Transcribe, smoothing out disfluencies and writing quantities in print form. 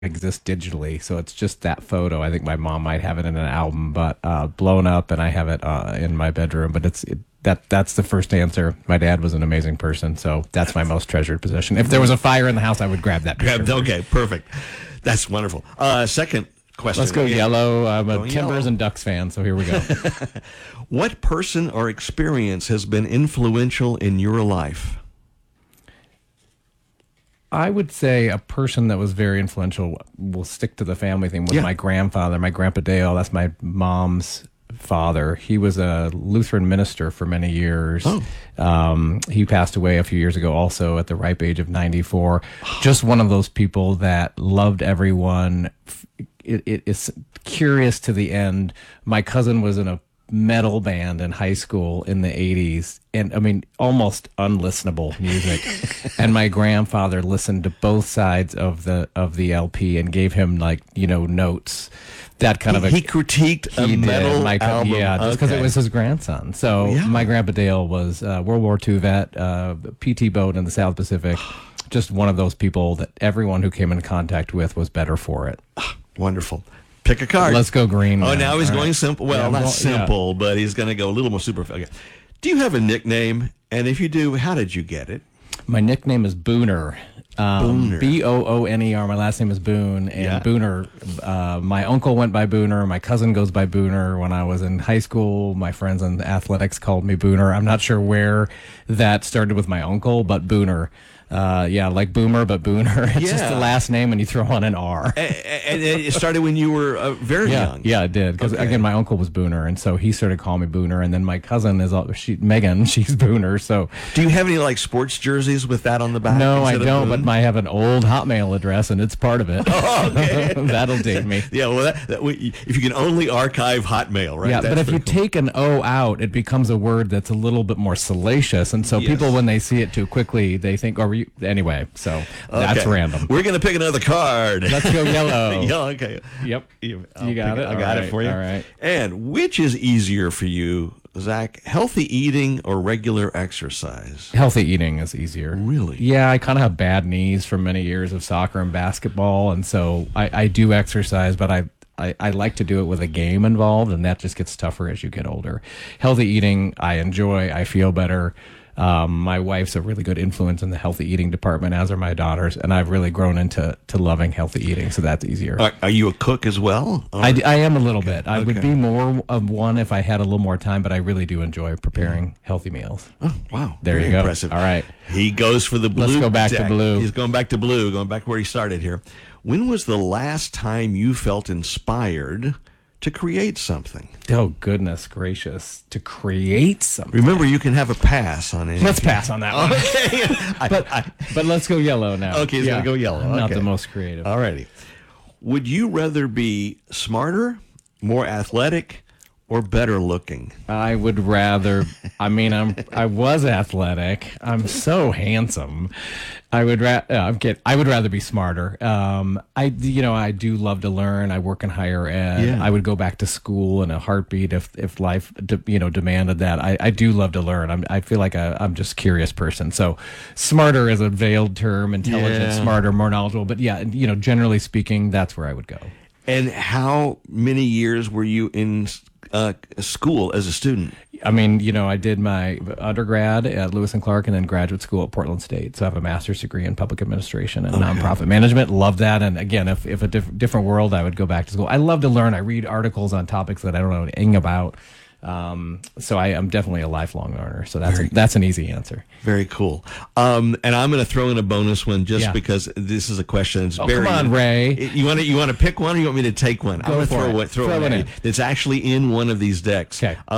exist digitally, so it's just that photo. I think my mom might have it in an album, but blown up, and I have it in my bedroom. But that's the first answer. My dad was an amazing person, so that's my most treasured possession. If there was a fire in the house, I would grab that picture. Okay, perfect. That's wonderful. Second question. Let's go yellow. I'm a Going Timbers yellow. and Ducks fan, so here we go. What person or experience has been influential in your life? I would say a person that was very influential, we'll stick to the family thing, was Yeah. my grandfather, my Grandpa Dale. That's my mom's father. He was a Lutheran minister for many years. He passed away a few years ago also at the ripe age of 94. Just one of those people that loved everyone. It is curious to the end. My cousin was in a metal band in high school in the 80s, and I mean almost unlistenable music. And my grandfather listened to both sides of the LP and gave him, like, notes. That kind of He critiqued a metal album. Yeah, just because it Okay. was his grandson. So Yeah. my Grandpa Dale was World War II vet, PT boat in the South Pacific. Just one of those people that everyone who came in contact with was better for it. Wonderful. Pick a card. Let's go green. Oh, now he's All going right. simple. Well, Yeah, not yeah. simple, but he's going to go a little more super. Okay. Do you have a nickname? And if you do, how did you get it? My nickname is Booner. Booner. Booner. My last name is Boone. And Yeah. Booner, my uncle went by Booner. My cousin goes by Booner. When I was in high school, my friends in athletics called me Booner. I'm not sure where that started with my uncle, but Booner. Like Boomer, but Booner. It's just Yeah. the last name, and you throw on an R. And it started when you were very young. Yeah, it did. Because Okay. again, my uncle was Booner, and so he started calling me Booner. And then my cousin is Megan. She's Booner. So Do you have any like sports jerseys with that on the back? no, I instead of don't. Boone? But I have an old Hotmail address, and it's part of it. Okay. That'll date me. Yeah, well, if you can only archive Hotmail, right? Yeah, That's but if you pretty cool. take an O out, it becomes a word that's a little bit more salacious, and so Yes. people, when they see it too quickly, they think, anyway. So that's Okay. random. We're going to pick another card. Let's go yellow. Yeah, okay. Yep. I'll You got pick it? I got All it for you. right, all right. And which is easier for you, Zach? Healthy eating or regular exercise? Healthy eating is easier. Really? Yeah, I kind of have bad knees from many years of soccer and basketball, and so I do exercise, but I like to do it with a game involved, and that just gets tougher as you get older. Healthy eating, I enjoy. I feel better. My wife's a really good influence in the healthy eating department, as are my daughters, and I've really grown into loving healthy eating, so that's easier. Are you a cook as well? Or- I am a little bit. I would Okay. be more of one if I had a little more time, but I really do enjoy preparing healthy meals. Oh, wow. There Very you go. Impressive. All right. He goes for the blue. Let's go back to deck. blue. He's going back to blue, going back where he started here. When was the last time you felt inspired to create something? Oh, goodness gracious. To create something. Remember, you can have a pass on it. Let's pass on that one. Okay. But let's go yellow now. Okay, he's gonna go yellow. I'm not Okay. the most creative. Alrighty. Would you rather be smarter, more athletic, or better looking? I would rather. I was athletic. I'm so handsome. I would I'm kidding. I would rather be smarter. I do love to learn. I work in higher ed. Yeah. I would go back to school in a heartbeat if life demanded that. I do love to learn. I feel like I'm just a curious person. So smarter is a veiled term. Intelligent, Yeah. smarter, more knowledgeable. But yeah, generally speaking, that's where I would go. And how many years were you in school as a student? I did my undergrad at Lewis and Clark and then graduate school at Portland State. So I have a master's degree in public administration and nonprofit management. Love that. And again, if a different world, I would go back to school. I love to learn. I read articles on topics that I don't know anything about. So I am definitely a lifelong learner. So that's an easy answer. Very cool. And I'm going to throw in a bonus one just Yeah. because this is a question that's Oh, very. come on, Ray. You want to pick one, or you want me to take one? I'm Go going to for it. throw Throw one it in. in. It's actually in one of these decks. Okay.